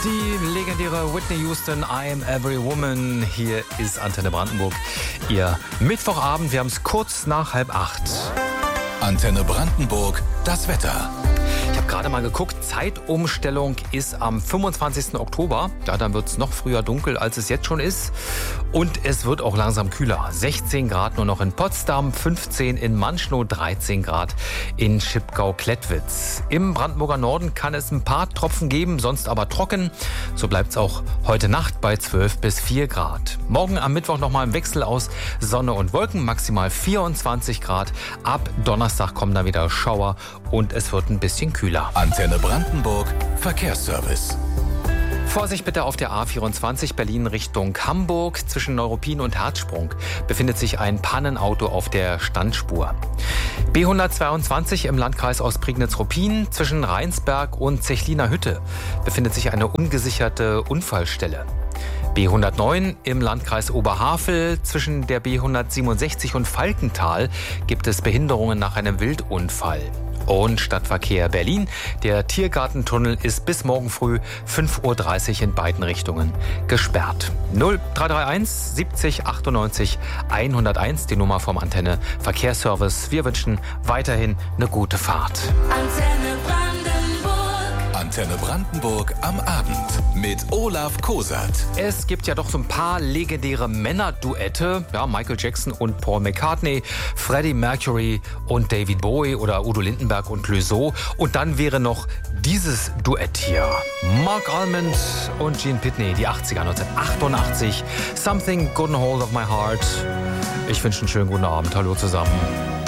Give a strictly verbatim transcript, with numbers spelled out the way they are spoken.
Die legendäre Whitney Houston, I Am Every Woman. Hier ist Antenne Brandenburg. Ihr Mittwochabend, wir haben es kurz nach halb acht. Antenne Brandenburg, das Wetter. Ich habe gerade mal geguckt, Zeitumstellung ist am fünfundzwanzigsten Oktober. Ja, dann wird es noch früher dunkel, als es jetzt schon ist. Und es wird auch langsam kühler. sechzehn Grad nur noch in Potsdam, fünfzehn in Manschnow, dreizehn Grad in Schipgau-Klettwitz. Im Brandenburger Norden kann es ein paar Tropfen geben, sonst aber trocken. So bleibt es auch heute Nacht bei zwölf bis vier Grad. Morgen am Mittwoch nochmal im Wechsel aus Sonne und Wolken, maximal vierundzwanzig Grad. Ab Donnerstag kommen dann wieder Schauer und es wird ein bisschen kühler. Antenne Brandenburg, Verkehrsservice. Vorsicht bitte auf der A vierundzwanzig Berlin Richtung Hamburg. Zwischen Neuruppin und Herzsprung befindet sich ein Pannenauto auf der Standspur. B hundertzweiundzwanzig im Landkreis Ostprignitz-Ruppin. Zwischen Rheinsberg und Zechliner Hütte befindet sich eine ungesicherte Unfallstelle. B hundertneun im Landkreis Oberhavel. Zwischen der B hundertsiebenundsechzig und Falkenthal gibt es Behinderungen nach einem Wildunfall. Und Stadtverkehr Berlin. Der Tiergartentunnel ist bis morgen früh fünf Uhr dreißig in beiden Richtungen gesperrt. null drei drei eins siebzig achtundneunzig hunderteins, die Nummer vom Antenne Verkehrsservice. Wir wünschen weiterhin eine gute Fahrt. Antenne Brandenburg. Antenne Brandenburg am Abend mit Olaf Kosat. Es gibt ja doch so ein paar legendäre Männerduette. Ja, Michael Jackson und Paul McCartney, Freddie Mercury und David Bowie oder Udo Lindenberg und Clouseau. Und dann wäre noch dieses Duett hier. Mark Almond und Gene Pitney, die achtziger, neunzehnhundertachtundachtzig. Something Got a Hold of My Heart. Ich wünsche einen schönen guten Abend. Hallo zusammen.